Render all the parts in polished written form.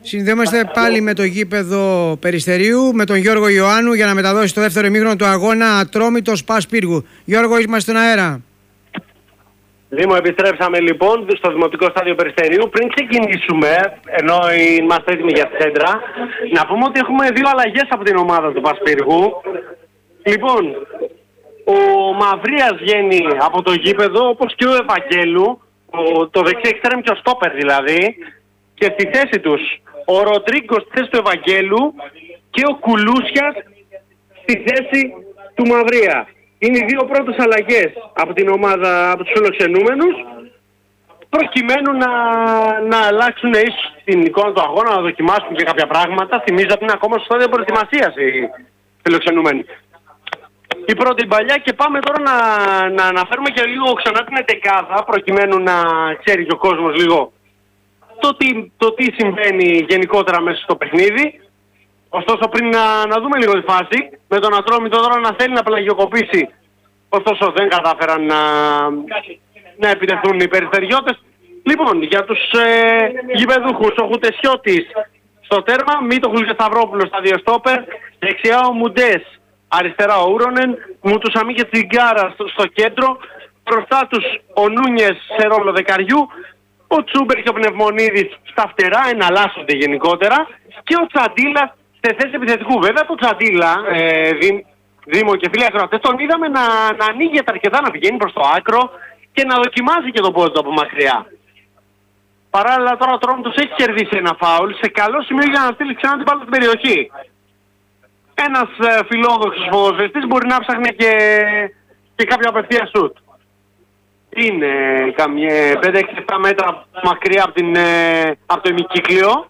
Συνδέομαστε πάλι με το γήπεδο Περιστερίου, με τον Γιώργο Ιωάννου για να μεταδώσει το δεύτερο ημίχρονο του αγώνα Ατρόμητος ΠΑΣ Πύργου. Γιώργο, είμαστε στον αέρα. Δήμο, επιστρέψαμε λοιπόν στο Δημοτικό Στάδιο Περιστερίου. Πριν ξεκινήσουμε, ενώ είμαστε έτοιμοι για τη σέντρα, να πούμε ότι έχουμε δύο αλλαγές από την ομάδα του ΠΑΣ Πύργου. Λοιπόν, ο Μαυρίας βγαίνει από το γήπεδο, όπως και ο Ευαγγέλου, το δεξί εξτρέμ και ο στόπερ δηλαδή, και στη θέση τους ο Ροντρίγκο στη θέση του Ευαγγέλου και ο Κουλούσιας στη θέση του Μαυρία. Είναι οι δύο πρώτες αλλαγές από την ομάδα, από τους φιλοξενούμενους, προκειμένου να αλλάξουν ίσως την εικόνα του αγώνα, να δοκιμάσουν και κάποια πράγματα. Θυμίζω ότι είναι ακόμα στο στάδιο προετοιμασίας οι φιλοξενούμενοι. Η πρώτη παλιά, και πάμε τώρα να αναφέρουμε και λίγο ξανά την εντεκάδα, προκειμένου να ξέρει και ο κόσμος λίγο το τι συμβαίνει γενικότερα μέσα στο παιχνίδι. Ωστόσο, πριν να δούμε λίγο τη φάση, με τον Ατρόμητο τώρα να θέλει να πλαγιοκοπήσει, ωστόσο δεν κατάφεραν να επιτεθούν οι περιστεριώτες. Λοιπόν, για τους γηπεδούχους, ο Χουτεσιώτης στο τέρμα, Μήτοχλου και Σταυρόπουλος στα δύο στόπερ, δεξιά ο Μουντές, αριστερά ο Ούρονεν, Μουτουσαμί και Τσιγκάρα στο κέντρο, μπροστά τους ο Νούνιες σε ρόλο δεκαριού, ο Τσούμπερ και ο Πνευμονίδης στα φτερά, εναλλάσσονται γενικότερα, και ο Τσαντίλας σε θέση επιθετικού. Βέβαια το Τσαντίλα, Δήμο και φίλοι ακροατές, τον είδαμε να ανοίγεται αρκετά, να πηγαίνει προς το άκρο και να δοκιμάζει και τον πόδι του από μακριά. Παράλληλα τώρα ο Ατρόμητος έχει κερδίσει ένα φάουλ σε καλό σημείο για να στείλει ξανά την μπάλα στην περιοχή. Ένας φιλόδοξος ποδοσφαιριστής μπορεί να ψάχνει και κάποια απευθεία σουτ. Είναι καμιά 5-6-7 μέτρα μακριά από το ημικύκλιο.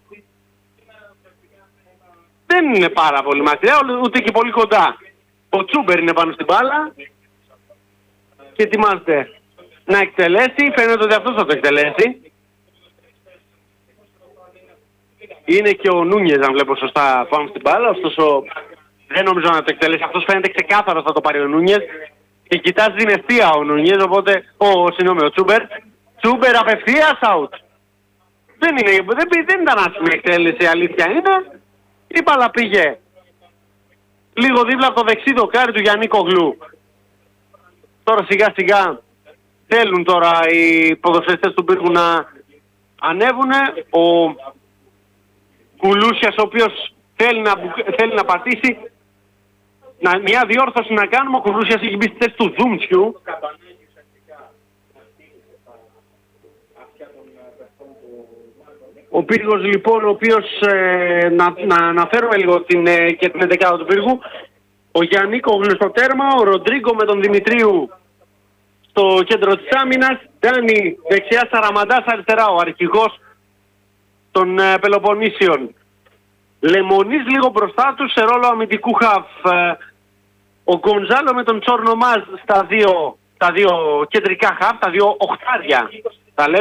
Δεν είναι πάρα πολύ μακριά, ούτε και πολύ κοντά. Ο Τσούμπερ είναι πάνω στην μπάλα και ετοιμάζεται να εκτελέσει. Φαίνεται ότι αυτός θα το εκτελέσει. Είναι και ο Νούνιες, αν βλέπω σωστά, πάνω στην μπάλα. Ωστόσο δεν νομίζω να το εκτελέσει. Αυτός φαίνεται ξεκάθαρο θα το πάρει ο Νούνιες. Και κοιτάζει την ευθεία ο Νούνιες, οπότε ο Τσούμπερ. Τσούμπερ απευθείας out. Δεν ήταν άσχημη εκτέλεση, αλήθεια είναι. Η μπάλα πήγε λίγο δίπλα από το δεξί δοκάρι του Γιάννη Κογλού. Τώρα σιγά σιγά θέλουν τώρα οι ποδοσφαιριστές του Πύργου να ανέβουν. Ο Κουλούσιας, ο οποίος θέλει να πατήσει, μια διόρθωση να κάνουμε. Ο Κουλούσιας έχει μπει στη θέση του Δούμτσιου. Ο Πύργος λοιπόν, ο οποίος να αναφέρουμε λίγο και την 11η του Πύργου. Ο Γιάννη Κογλου στο τέρμα, ο Ροντρίγκο με τον Δημητρίου στο κέντρο της άμυνας, Ντάνι δεξιά, Σαραμαντάς αριστερά, ο αρχηγός των Πελοποννήσιων. Λεμονής λίγο μπροστά του σε ρόλο αμυντικού χαφ. Ο Γκονζάλο με τον Τσόρνο Μάζ τα δύο κεντρικά χαφ, τα δύο οχτάρια